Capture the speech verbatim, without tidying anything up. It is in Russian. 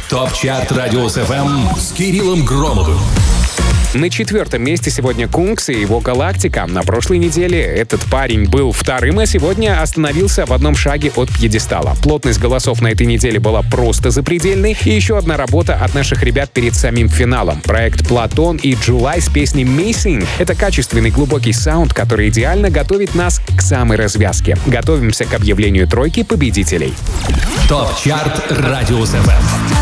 ТОП-чарт Радиус эф эм с Кириллом Громовым. На четвертом месте сегодня Кункс и его «Галактика». На прошлой неделе этот парень был вторым, а сегодня остановился в одном шаге от пьедестала. Плотность голосов на этой неделе была просто запредельной. И еще одна работа от наших ребят перед самим финалом. Проект «Платон» и «Джулай» с песней «Missing» — это качественный глубокий саунд, который идеально готовит нас к самой развязке. Готовимся к объявлению тройки победителей. ТОП-чарт Радиус эф эм.